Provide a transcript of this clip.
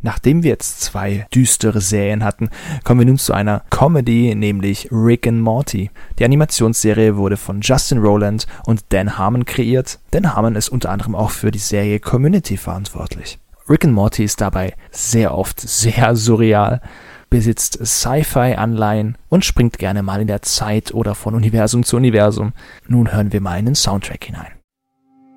Nachdem wir jetzt 2 düstere Serien hatten, kommen wir nun zu einer Comedy, nämlich Rick and Morty. Die Animationsserie wurde von Justin Roiland und Dan Harmon kreiert. Dan Harmon ist unter anderem auch für die Serie Community verantwortlich. Rick and Morty ist dabei sehr oft sehr surreal, besitzt Sci-Fi-Anleihen und springt gerne mal in der Zeit oder von Universum zu Universum. Nun hören wir mal in den Soundtrack hinein.